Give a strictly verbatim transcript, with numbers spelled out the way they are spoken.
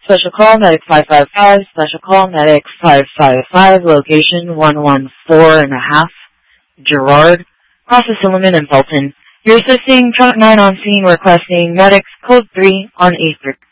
Special call medic five five five, special call medic five five five, location one one four and a half, Girard, Process Silliman and Felton. You're assisting truck nine on scene requesting medics code three on E three.